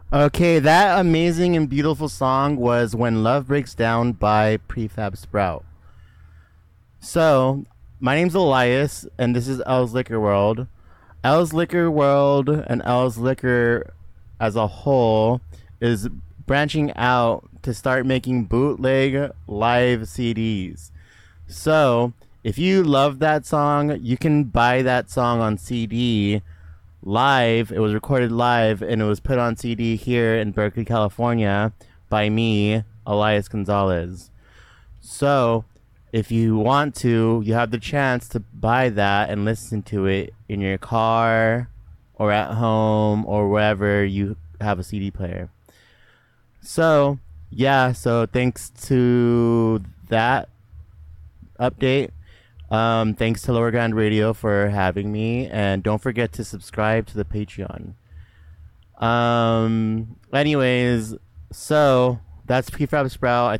Okay, that amazing and beautiful song was When Love Breaks Down by Prefab Sprout. So, my name's Elias, and this is L's Liquor World. L's Liquor World and L's Liquor as a whole is branching out to start making bootleg live CDs. So, if you love that song, you can buy that song on CD live. It was recorded live and it was put on CD here in Berkeley, California by me, Elias Gonzalez. So, if you want to, you have the chance to buy that and listen to it in your car or at home or wherever you have a CD player. So, yeah, so thanks to that update. Thanks to Lower Ground Radio for having me, and don't forget to subscribe to the Patreon. Anyways, so that's Prefab Sprout.